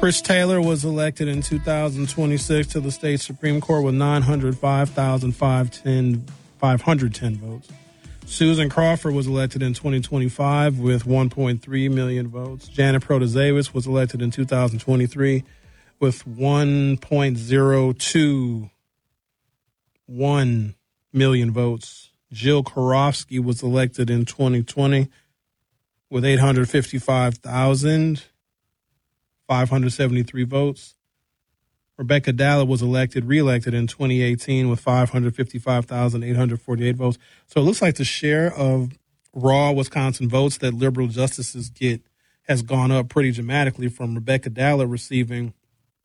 Chris Taylor was elected in 2026 to the state Supreme Court with 905,510 votes. Susan Crawford was elected in 2025 with 1.3 million votes. Janet Protasevich was elected in 2023 with 1.021 million votes. Jill Karofsky was elected in 2020 with 855,573 votes. Rebecca Dallett was reelected in 2018 with 555,848 votes. So it looks like the share of raw Wisconsin votes that liberal justices get has gone up pretty dramatically, from Rebecca Dallett receiving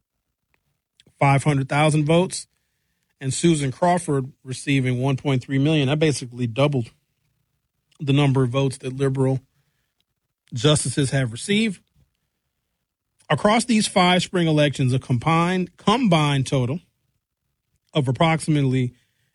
500,000 votes and Susan Crawford receiving 1.3 million. That basically doubled the number of votes that liberal justices have received. Across these 5 spring elections, a combined total of approximately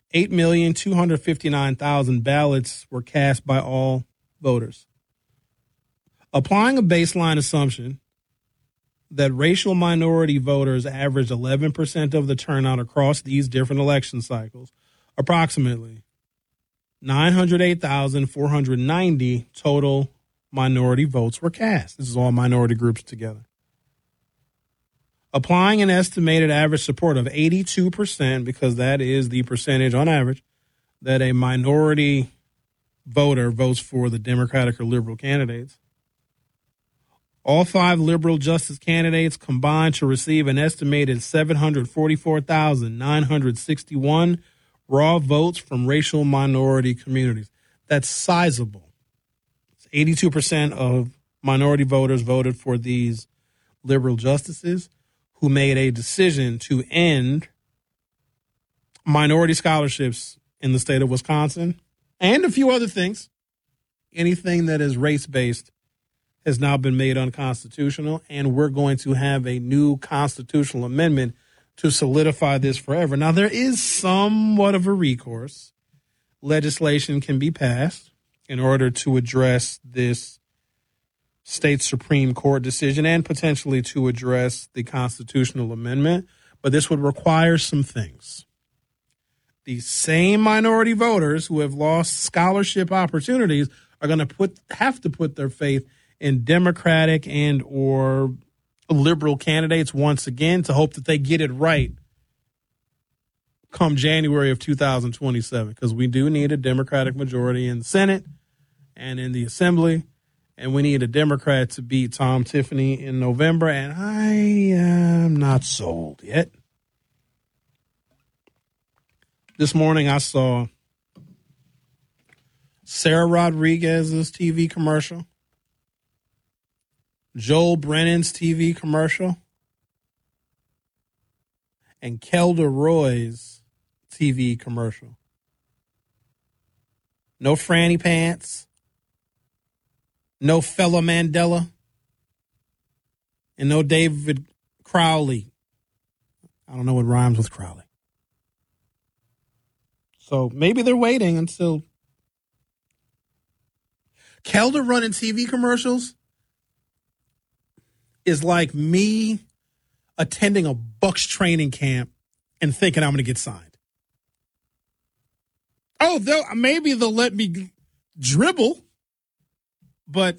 8,259,000 ballots were cast by all voters. Applying a baseline assumption that racial minority voters averaged 11% of the turnout across these different election cycles, approximately 908,490 total minority votes were cast. This is all minority groups together. Applying an estimated average support of 82%, because that is the percentage on average that a minority voter votes for the Democratic or liberal candidates. All 5 liberal justice candidates combined to receive an estimated 744,961 raw votes from racial minority communities. That's sizable. 82% of minority voters voted for these liberal justices, who made a decision to end minority scholarships in the state of Wisconsin and a few other things. Anything that is race-based has now been made unconstitutional, and we're going to have a new constitutional amendment to solidify this forever. Now, there is somewhat of a recourse. Legislation can be passed in order to address this state Supreme Court decision and potentially to address the constitutional amendment, but this would require some things. The same minority voters who have lost scholarship opportunities are going to have to put their faith in Democratic and or liberal candidates once again to hope that they get it right come January of 2027, because we do need a Democratic majority in the Senate and in the Assembly. And we need a Democrat to beat Tom Tiffany in November, and I am not sold yet. This morning I saw Sarah Rodriguez's TV commercial, Joel Brennan's TV commercial, and Kelda Roy's TV commercial. No Franny Pants. No Fella Mandela, and no David Crowley. I don't know what rhymes with Crowley. So maybe they're waiting until Kelda running TV commercials is like me attending a Bucks training camp and thinking I'm going to get signed. Oh, maybe they'll let me dribble. But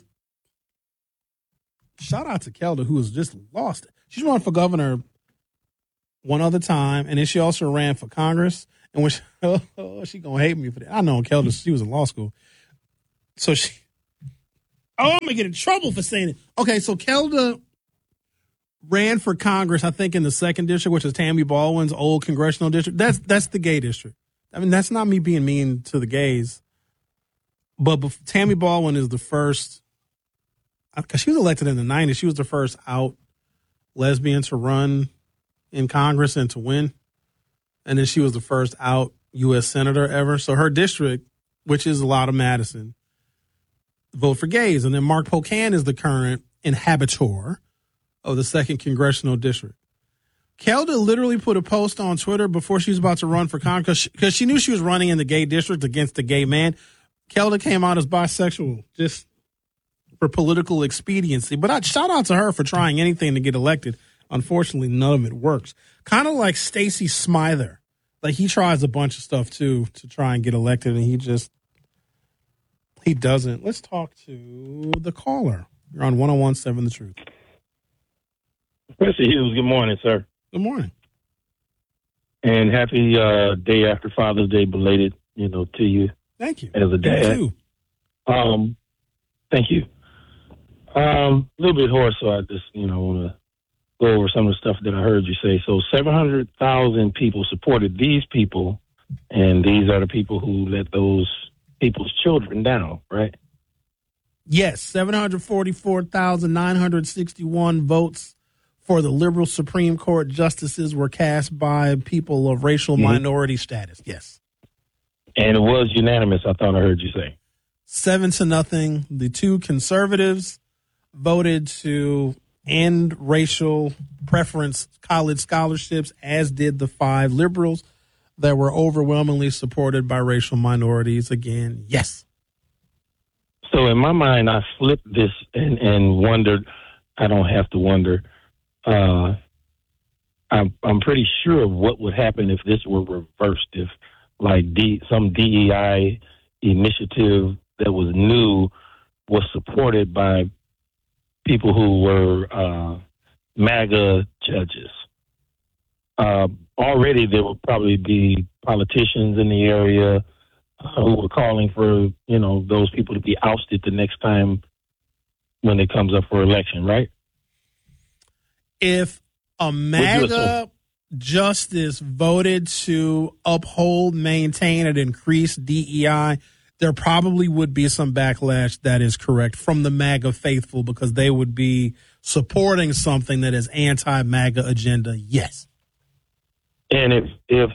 shout out to Kelda, who has just lost it. She's run for governor one other time, and then she also ran for Congress. And when she gonna hate me for that. I know Kelda, she was in law school. So I'm gonna get in trouble for saying it. Okay, so Kelda ran for Congress, I think, in the 2nd district, which is Tammy Baldwin's old congressional district. That's the gay district. I mean, that's not me being mean to the gays. But Tammy Baldwin is the first, because she was elected in the 90s, she was the first out lesbian to run in Congress and to win. And then she was the first out U.S. senator ever. So her district, which is a lot of Madison, vote for gays. And then Mark Pocan is the current inhabitor of the 2nd congressional district. Kelda literally put a post on Twitter before she was about to run for Congress because she knew she was running in the gay district against a gay man. Kelda came out as bisexual just for political expediency. But I'd shout out to her for trying anything to get elected Unfortunately, none of it works. Kind of like Stacey Smither. Like, he tries a bunch of stuff, too, to try and get elected, and he doesn't. Let's talk to the caller. You're on 101.7 The Truth. Mr. Hughes, good morning, sir. Good morning. And happy day after Father's Day, belated, to you. Thank you. As a dad. You too. Thank you. A little bit hoarse, so I just, want to go over some of the stuff that I heard you say. So 700,000 people supported these people, and these are the people who let those people's children down, right? Yes, 744,961 votes for the liberal Supreme Court justices were cast by people of racial minority status. Yes. And it was unanimous, I thought I heard you say. 7-0. The two conservatives voted to end racial preference college scholarships, as did the 5 liberals that were overwhelmingly supported by racial minorities. Again, yes. So in my mind, I flipped this and wondered, I don't have to wonder, I'm pretty sure of what would happen if this were reversed, if like some DEI initiative that was new was supported by people who were MAGA judges. Already there will probably be politicians in the area who were calling for, those people to be ousted the next time when it comes up for election, right? If a MAGA justice voted to uphold, maintain, and increase DEI, there probably would be some backlash. That is correct, from the MAGA faithful, because they would be supporting something that is anti-MAGA agenda. Yes. And if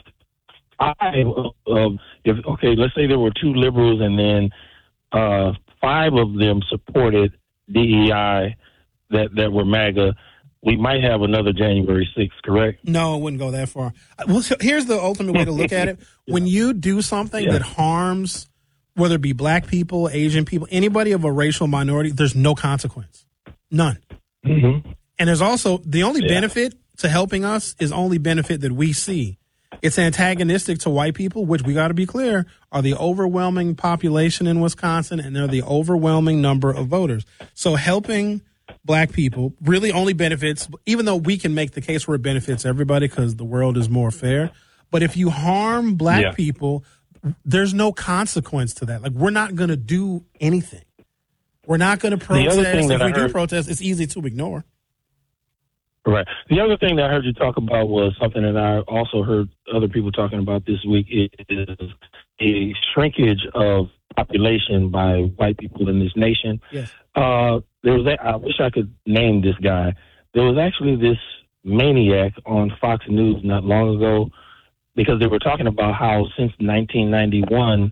let's say there were 2 liberals and then 5 of them supported DEI that were MAGA, we might have another January 6th, correct? No, it wouldn't go that far. Well, so here's the ultimate way to look at it. Yeah. When you do something that harms, whether it be black people, Asian people, anybody of a racial minority, there's no consequence. None. Mm-hmm. And there's also, the only benefit to helping us is only benefit that we see. It's antagonistic to white people, which, we got to be clear, are the overwhelming population in Wisconsin, and they're the overwhelming number of voters. So helping black people really only benefits, even though we can make the case where it benefits everybody because the world is more fair. But if you harm black people, there's no consequence to that. Like, we're not going to do anything. We're not going to protest. If we do protest, it's easy to ignore. Right. The other thing that I heard you talk about was something that I also heard other people talking about this week, is a shrinkage of population by white people in this nation. Yes. I wish I could name this guy. There was actually this maniac on Fox News not long ago, because they were talking about how since 1991,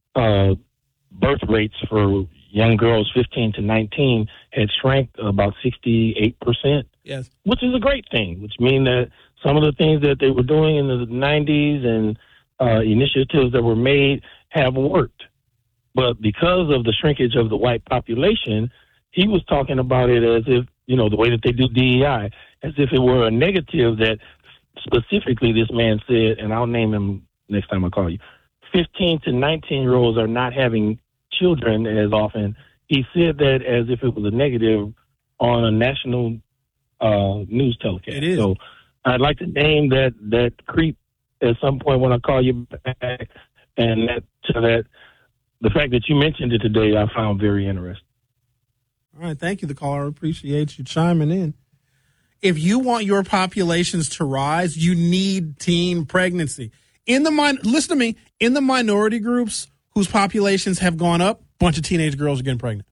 birth rates for young girls 15 to 19 had shrank about 68%. Yes. Which is a great thing, which means that some of the things that they were doing in the 90s and initiatives that were made have worked. But because of the shrinkage of the white population, he was talking about it as if, the way that they do DEI, as if it were a negative that specifically this man said, and I'll name him next time I call you, 15 to 19-year-olds are not having children as often. He said that as if it was a negative on a national news telecast. It is. So I'd like to name that creep at some point when I call you back, and that the fact that you mentioned it today, I found very interesting. All right, thank you, the caller. I appreciate you chiming in. If you want your populations to rise, you need teen pregnancy. Listen to me. In the minority groups whose populations have gone up, a bunch of teenage girls are getting pregnant.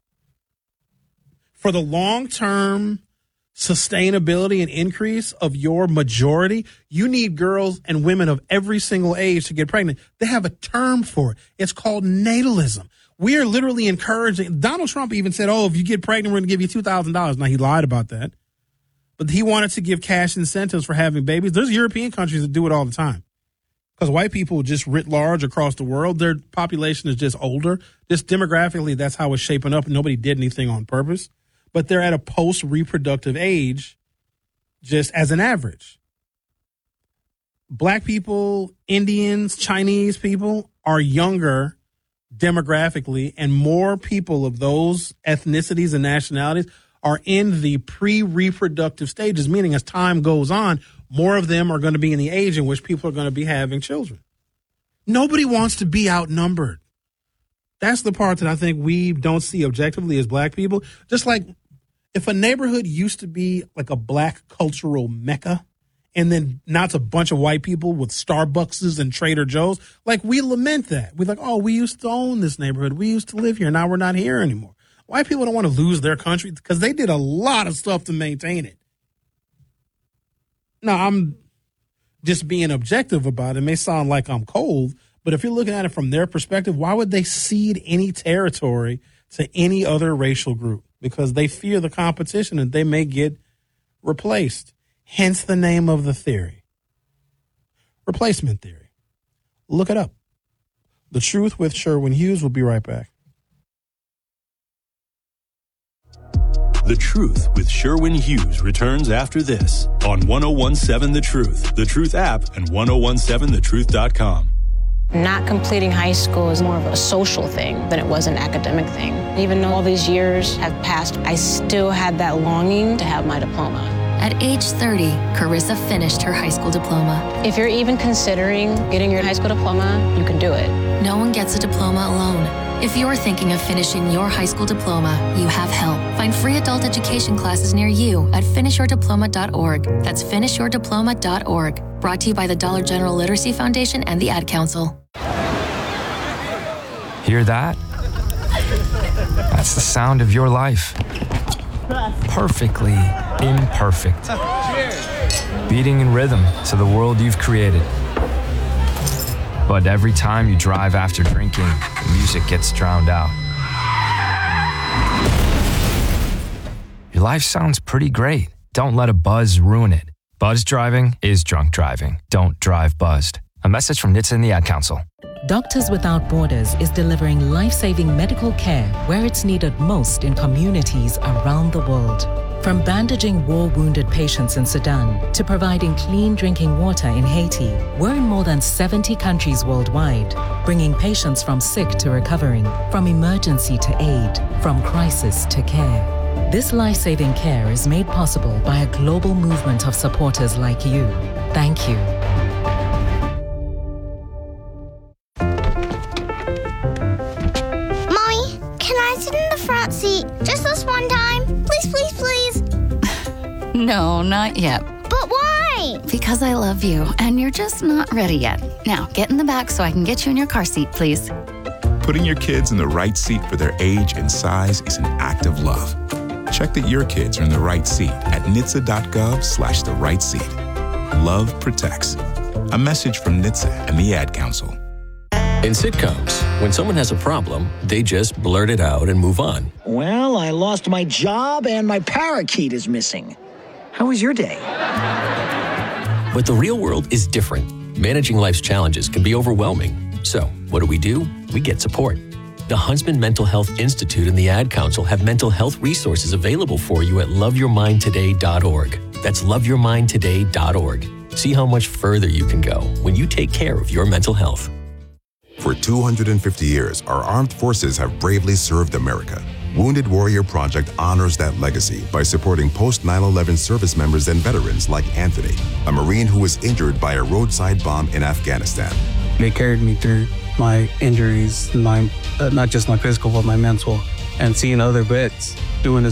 For the long-term sustainability and increase of your majority, you need girls and women of every single age to get pregnant. They have a term for it. It's called natalism. We are literally encouraging. Donald Trump even said, if you get pregnant, we're going to give you $2,000. Now, he lied about that. But he wanted to give cash incentives for having babies. There's European countries that do it all the time. Because white people just writ large across the world, their population is just older. Just demographically, that's how it's shaping up. Nobody did anything on purpose. But they're at a post-reproductive age just as an average. Black people, Indians, Chinese people are younger demographically, and more people of those ethnicities and nationalities are in the pre-reproductive stages, meaning as time goes on, more of them are going to be in the age in which people are going to be having children. Nobody wants to be outnumbered. That's the part that I think we don't see objectively as black people. Just like if a neighborhood used to be like a black cultural mecca, and then now it's a bunch of white people with Starbuckses and Trader Joe's, like we lament that. We're like, oh, we used to own this neighborhood. We used to live here. Now we're not here anymore. White people don't want to lose their country because they did a lot of stuff to maintain it. Now, I'm just being objective about it. It may sound like I'm cold, but if you're looking at it from their perspective, why would they cede any territory to any other racial group? Because they fear the competition and they may get replaced. Hence the name of the theory. Replacement theory. Look it up. The Truth with Sherwin Hughes. Will be right back. The Truth with Sherwin Hughes returns after this on 1017 The Truth, The Truth app, and 1017thetruth.com. Not completing high school is more of a social thing than it was an academic thing. Even though all these years have passed, I still had that longing to have my diploma. At age 30, Carissa finished her high school diploma. If you're even considering getting your high school diploma, you can do it. No one gets a diploma alone. If you're thinking of finishing your high school diploma, you have help. Find free adult education classes near you at finishyourdiploma.org. That's finishyourdiploma.org. Brought to you by the Dollar General Literacy Foundation and the Ad Council. Hear that? That's the sound of your life. Perfectly imperfect. Beating in rhythm to the world you've created. But every time you drive after drinking, the music gets drowned out. Your life sounds pretty great. Don't let a buzz ruin it. Buzz driving is drunk driving. Don't drive buzzed. A message from NHTSA and the Ad Council. Doctors Without Borders is delivering life-saving medical care where it's needed most in communities around the world. From bandaging war-wounded patients in Sudan to providing clean drinking water in Haiti, we're in more than 70 countries worldwide, bringing patients from sick to recovering, from emergency to aid, from crisis to care. This life-saving care is made possible by a global movement of supporters like you. Thank you. Mommy, can I sit in the front seat just this one time? Please, please, please. No, not yet. But why? Because I love you, and you're just not ready yet. Now, get in the back so I can get you in your car seat, please. Putting your kids in the right seat for their age and size is an act of love. Check that your kids are in the right seat at NHTSA.gov/the right seat. Love protects. A message from NHTSA and the Ad Council. In sitcoms, when someone has a problem, they just blurt it out and move on. Well, I lost my job and my parakeet is missing. How was your day? But the real world is different. Managing life's challenges can be overwhelming. So, what do? We get support. The Huntsman Mental Health Institute and the Ad Council have mental health resources available for you at loveyourmindtoday.org. That's loveyourmindtoday.org. See how much further you can go when you take care of your mental health. For 250 years, our armed forces have bravely served America. Wounded Warrior Project honors that legacy by supporting post-9/11 service members and veterans like Anthony, a Marine who was injured by a roadside bomb in Afghanistan. They carried me through my injuries, not just my physical, but my mental. And seeing other vets doing the